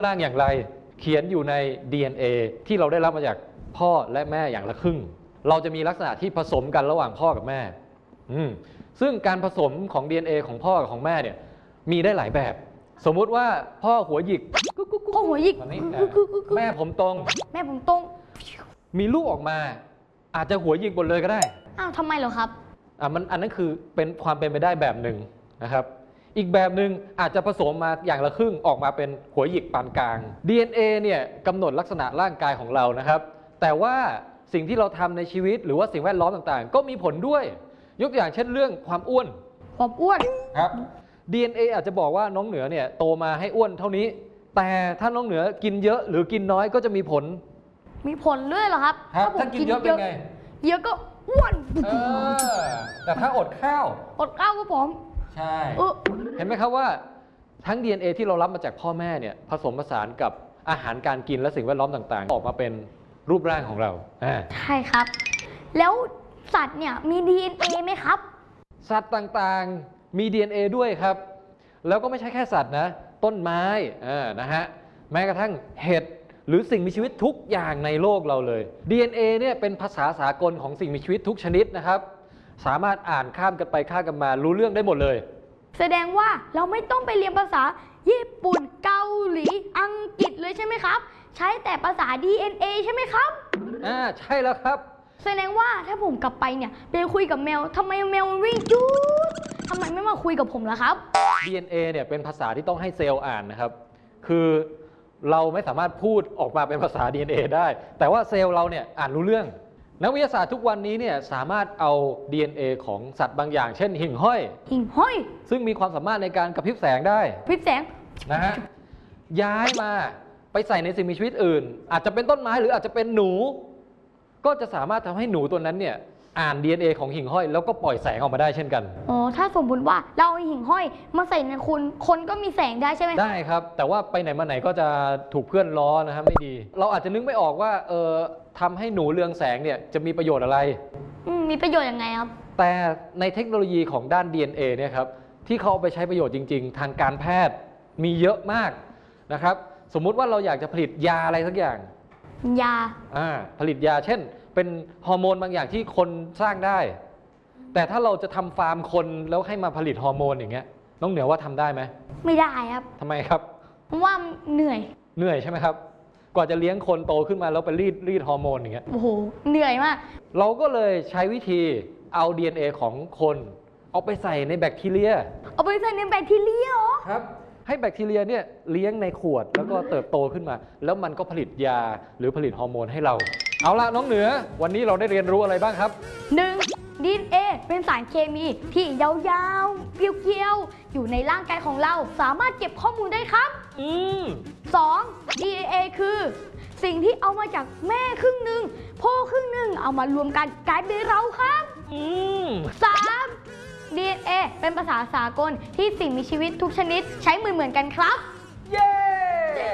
ร่างอย่างไรเขียนอยู่ใน DNA ที่เราได้รับมาจากพ่อและแม่อย่างละครึ่งเราจะมีลักษณะที่ผสมกันระหว่างพ่อกับแม่ซึ่งการผสมของ DNA ของพ่อกับของแม่เนี่ยมีได้หลายแบบสมมุติว่าพ่อหัวหยิกพ่อหัวหยิกแม่ผมตรงมีลูกออกมาอาจจะหัวหยิกหมดเลยก็ได้อ้าวทำไมเหรอครับอันนั้นคือเป็นความเป็นไปได้แบบหนึ่งนะครับอีกแบบหนึ่งอาจจะผสมมาอย่างละครึ่งออกมาเป็นหัวหยิกปานกลาง DNA เนี่ยกำหนดลักษณะร่างกายของเรานะครับแต่ว่าสิ่งที่เราทำในชีวิตหรือว่าสิ่งแวดล้อมต่างๆก็มีผลด้วยยกตัวอย่างเช่นเรื่องความอ้วนครับ DNA อาจจะบอกว่าน้องเหนือเนี่ยโตมาให้อ้วนเท่านี้แต่ถ้าน้องเหนือกินเยอะหรือกินน้อยก็จะมีผลด้วยเหรอครับถ้ากินเยอะเป็นไงเยอะก็อ้วนแต่ถ้าอดข้าวก็ผมใช่เห็นไหมครับว่าทั้ง DNA ที่เรารับมาจากพ่อแม่เนี่ยผสมผสานกับอาหารการกินและสิ่งแวดล้อมต่างๆออกมาเป็นรูปร่างของเราใช่ครับแล้วสัตว์เนี่ยมี DNA ไหมครับสัตว์ต่างๆมี DNA ด้วยครับแล้วก็ไม่ใช่แค่สัตว์นะต้นไม้นะฮะแม้กระทั่งเห็ดหรือสิ่งมีชีวิตทุกอย่างในโลกเราเลย DNA เนี่ยเป็นภาษาสากลของสิ่งมีชีวิตทุกชนิดนะครับสามารถอ่านข้ามกันไปข้ามกันมารู้เรื่องได้หมดเลยแสดงว่าเราไม่ต้องไปเรียนภาษาญี่ปุ่นเกาหลีอังกฤษเลยใช่ไหมครับใช้แต่ภาษา DNA ใช่ไหมครับใช่แล้วครับแสดงว่าถ้าผมกลับไปเนี่ยไปคุยกับแมวทำไมแมววิ่งจู๊ดทำไมไม่มาคุยกับผมล่ะครับ DNA เนี่ยเป็นภาษาที่ต้องให้เซลล์อ่านนะครับคือเราไม่สามารถพูดออกมาเป็นภาษา DNA ได้แต่ว่าเซลล์เราเนี่ยอ่านรู้เรื่องนักวิทยาศาสตร์ทุกวันนี้เนี่ยสามารถเอา DNA ของสัตว์บางอย่างเช่นหิ่งห้อยซึ่งมีความสามารถในการกระพริบแสงได้นะฮะย้ายมาไปใส่ในสิ่งมีชีวิตอื่นอาจจะเป็นต้นไม้หรืออาจจะเป็นหนูก็จะสามารถทำให้หนูตัวนั้นเนี่ยอ่าน DNA ของหิ่งห้อยแล้วก็ปล่อยแสงออกมาได้เช่นกันถ้าสมมติว่าเราเอาหิ่งห้อยมาใส่ในคนก็มีแสงได้ใช่ไหมได้ครับแต่ว่าไปไหนมาไหนก็จะถูกเพื่อนล้อนะครับไม่ดีเราอาจจะนึกไม่ออกว่าทำให้หนูเรืองแสงเนี่ยจะมีประโยชน์อะไรมีประโยชน์ยังไงครับแต่ในเทคโนโลยีของด้าน DNA เนี่ยครับที่เขาเอาไปใช้ประโยชน์จริงๆทางการแพทย์มีเยอะมากนะครับสมมุติว่าเราอยากจะผลิตยาอะไรสักอย่างผลิตยาเช่นเป็นฮอร์โมนบางอย่างที่คนสร้างได้แต่ถ้าเราจะทำฟาร์มคนแล้วให้มาผลิตฮอร์โมนอย่างเงี้ยน้องเหนือว่าทำได้ไหมไม่ได้ครับทำไมครับเพราะว่าเหนื่อยใช่ไหมครับกว่าจะเลี้ยงคนโตขึ้นมาแล้วไปรีดฮอร์โมนอย่างเงี้ยโอ้โหเหนื่อยมากเราก็เลยใช้วิธีเอา DNA ของคนเอาไปใส่ในแบคทีเรียเหรอครับให้แบคทีเรียเนี่ยเลี้ยงในขวดแล้วก็เติบโตขึ้นมาแล้วมันก็ผลิตยาหรือผลิตฮอร์โมนให้เราเอาละน้องเหนือวันนี้เราได้เรียนรู้อะไรบ้างครับ 1. DNA เป็นสารเคมีที่ยาวๆเกลียวๆอยู่ในร่างกายของเราสามารถเก็บข้อมูลได้ครับ 2. DNA คือสิ่งที่เอามาจากแม่ครึ่งหนึ่งพ่อครึ่งหนึ่งเอามารวมกันกลายเป็นเราครับ 3. DNA เป็นภาษาสากลที่สิ่งมีชีวิตทุกชนิดใช้เหมือนกันครับเย้